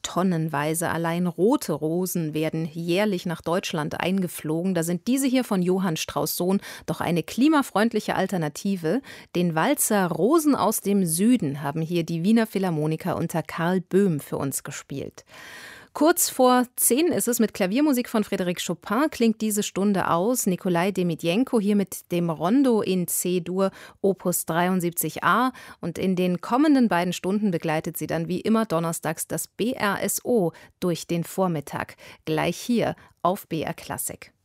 tonnenweise. Allein rote Rosen werden jährlich nach Deutschland eingeflogen. Da sind diese hier von Johann Strauss Sohn doch eine klimafreundliche Alternative. Den Walzer Rosen aus dem Süden haben hier die Wiener Philharmoniker unter Karl Böhm für uns gespielt. Kurz vor 10 ist es, mit Klaviermusik von Frédéric Chopin klingt diese Stunde aus. Nikolai Demidjenko hier mit dem Rondo in C-Dur, Opus 73a. Und in den kommenden beiden Stunden begleitet sie dann wie immer donnerstags das BRSO durch den Vormittag. Gleich hier auf BR Klassik.